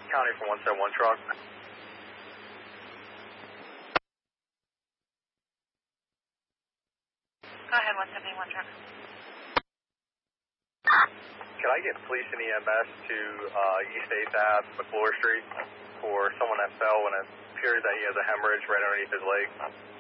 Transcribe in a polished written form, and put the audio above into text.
County for 171 truck. Go ahead, 171 truck. Can I get police and EMS to East 8th Ave, McClure Street, for someone that fell when it appears that he has a hemorrhage right underneath his leg?